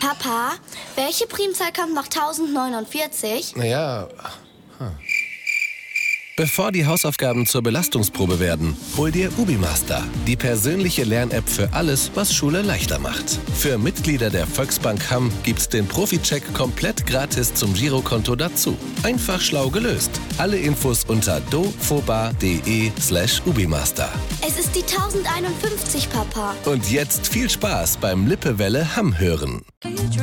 Papa, welche Primzahl kommt nach 1049? Naja. Bevor die Hausaufgaben zur Belastungsprobe werden, hol dir UbiMaster, die persönliche Lern-App für alles, was Schule leichter macht. Für Mitglieder der Volksbank Hamm gibt's den Profi-Check komplett gratis zum Girokonto dazu. Einfach schlau gelöst. Alle Infos unter dofoba.de/UbiMaster. Es ist die 1051, Papa. Und jetzt viel Spaß beim Lippewelle Hamm hören.